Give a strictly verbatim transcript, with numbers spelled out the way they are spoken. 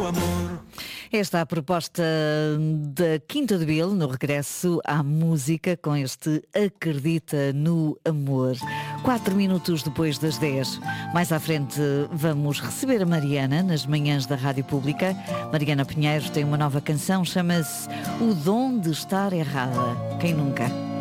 no amor. Esta é a proposta da Quinta de Bill no regresso à música com este Acredita no Amor. Quatro minutos depois das dez. Mais à frente vamos receber a Mariana nas manhãs da Rádio Pública. Mariana Pinheiro tem uma nova canção, chama-se O Dom de Estar Errada. Quem nunca?